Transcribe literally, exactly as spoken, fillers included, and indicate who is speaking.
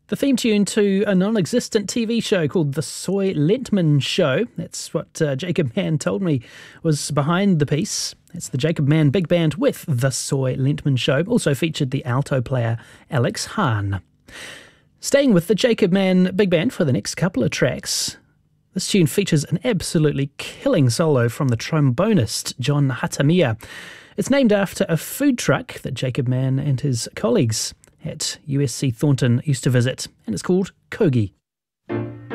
Speaker 1: The theme tune to a non-existent T V show called The Soy Lentman Show. That's what uh, Jacob Mann told me was behind the piece. It's the Jacob Mann Big Band with The Soy Lentman Show. Also featured the alto player Alex Hahn. Staying with the Jacob Mann Big Band for the next couple of tracks, this tune features an absolutely killing solo from the trombonist John Hatamiya. It's named after a food truck that Jacob Mann and his colleagues at U S C Thornton used to visit, and it's called Kogi.